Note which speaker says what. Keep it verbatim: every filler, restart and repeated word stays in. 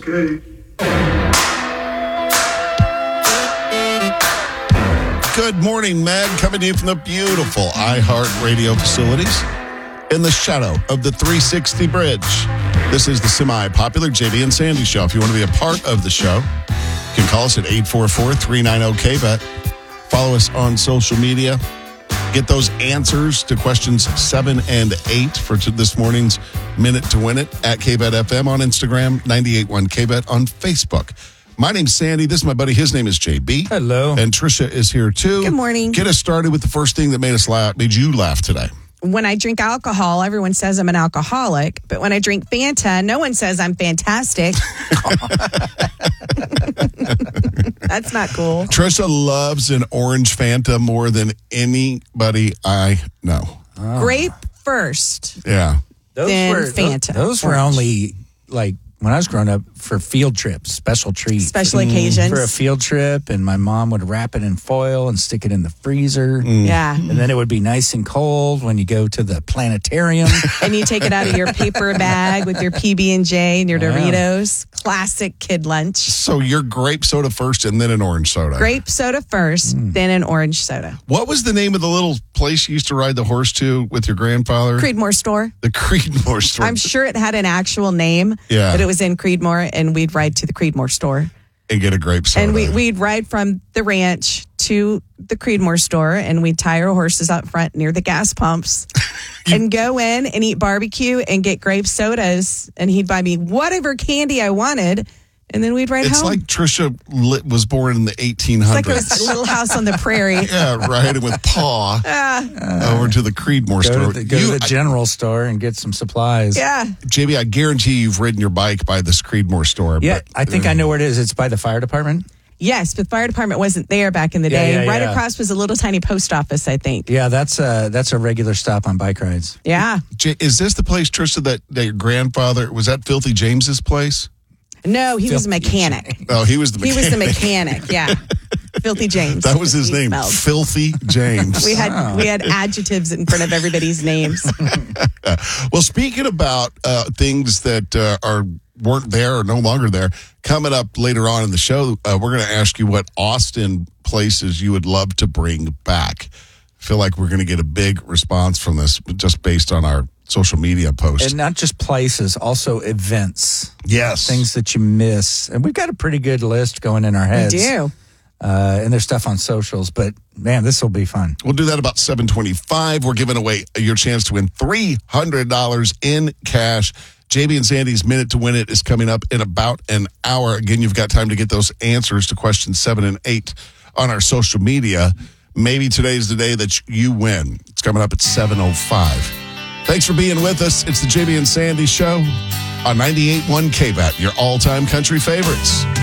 Speaker 1: Okay.
Speaker 2: Good morning, Meg. Coming to you from the beautiful iHeartRadio facilities in the shadow of the three sixty Bridge. This is the semi-popular J B and Sandy Show. If you want to be a part of the show, you can call us at eight four four, three nine zero, K B E T. Follow us on social media. Get those answers to questions seven and eight for t- this morning's Minute to Win It at K B E T F M on Instagram, ninety-eight point one K B E T on Facebook. My name's Sandy. This is my buddy. His name is J B.
Speaker 3: Hello.
Speaker 2: And Trisha is here too.
Speaker 4: Good morning.
Speaker 2: Get us started with the first thing that made us laugh, made you laugh today.
Speaker 4: When I drink alcohol, everyone says I'm an alcoholic. But when I drink Fanta, no one says I'm fantastic. That's not cool.
Speaker 2: Trisha loves an orange Fanta more than anybody I know.
Speaker 3: Oh.
Speaker 4: Grape first.
Speaker 2: Yeah.
Speaker 3: Those
Speaker 4: Then
Speaker 3: were,
Speaker 4: Fanta.
Speaker 3: Those, those were
Speaker 4: Orange.
Speaker 3: only, like, when I was growing up, for field trips, special treats.
Speaker 4: Special occasions.
Speaker 3: For a field trip, and my mom would wrap it in foil and stick it in the freezer.
Speaker 4: Yeah.
Speaker 3: And then it would be nice and cold when you go to the planetarium.
Speaker 4: And you take it out of your paper bag with your P B and J and your
Speaker 3: Wow.
Speaker 4: Doritos. Classic kid lunch.
Speaker 2: So you're grape soda first and then an orange soda.
Speaker 4: Grape soda first, then an orange soda.
Speaker 2: What was the name of the little place you used to ride the horse to with your grandfather?
Speaker 4: Creedmoor store.
Speaker 2: The Creedmoor store.
Speaker 4: I'm sure it had an actual name,
Speaker 2: Yeah.
Speaker 4: but it was in Creedmoor, and we'd ride to the Creedmoor store.
Speaker 2: And get a grape soda.
Speaker 4: And we, we'd ride from the ranch to the Creedmoor store, and we'd tie our horses up front near the gas pumps and go in and eat barbecue and get grape sodas. And he'd buy me whatever candy I wanted, and then we'd ride
Speaker 2: It's
Speaker 4: home.
Speaker 2: like Trisha lit, was born in the eighteen
Speaker 4: It's
Speaker 2: hundreds.
Speaker 4: like a Little House on the Prairie.
Speaker 2: Yeah, right. And with Pa over to the Creedmoor
Speaker 3: Go
Speaker 2: store.
Speaker 3: to the, go
Speaker 2: You-
Speaker 3: to the general store and get some supplies.
Speaker 4: Yeah.
Speaker 2: J B, I guarantee you've ridden your bike by this Creedmoor store.
Speaker 3: Yeah,
Speaker 2: but-
Speaker 3: I think I know where it is. It's by the fire department.
Speaker 4: Yes, but the fire department wasn't there back in the
Speaker 3: Yeah,
Speaker 4: day.
Speaker 3: yeah,
Speaker 4: right
Speaker 3: yeah.
Speaker 4: across was a little tiny post office, I think.
Speaker 3: Yeah, that's a, that's a regular stop on bike rides.
Speaker 4: Yeah.
Speaker 2: J- is this the place, Trisha, that, that your grandfather, was that Filthy James's place?
Speaker 4: No, he was a mechanic.
Speaker 2: Oh, he was the
Speaker 4: He
Speaker 2: mechanic.
Speaker 4: was the mechanic, yeah. Filthy James.
Speaker 2: That was his
Speaker 4: He
Speaker 2: name,
Speaker 4: smelled.
Speaker 2: Filthy James.
Speaker 4: We had we had adjectives in front of everybody's names.
Speaker 2: Well, speaking about uh, things that uh, are weren't there or no longer there, coming up later on in the show, uh, we're going to ask you what Austin places you would love to bring back. I feel like we're going to get a big response from this just based on our social media post.
Speaker 3: And not just places, also events.
Speaker 2: Yes.
Speaker 3: Things that you miss. And we've got a pretty good list going in our
Speaker 4: We
Speaker 3: heads.
Speaker 4: do.
Speaker 3: Uh, and there's stuff on socials, but man, this will be fun.
Speaker 2: We'll do that about seven twenty-five. We're giving away your chance to win three hundred dollars in cash. J B and Sandy's Minute to Win It is coming up in about an hour. Again, you've got time to get those answers to questions seven and eight on our social media. Maybe today's the day that you win. It's coming up at seven oh five. Thanks for being with us. It's the J B and Sandy Show on ninety-eight point one K B E T, your all-time country favorites.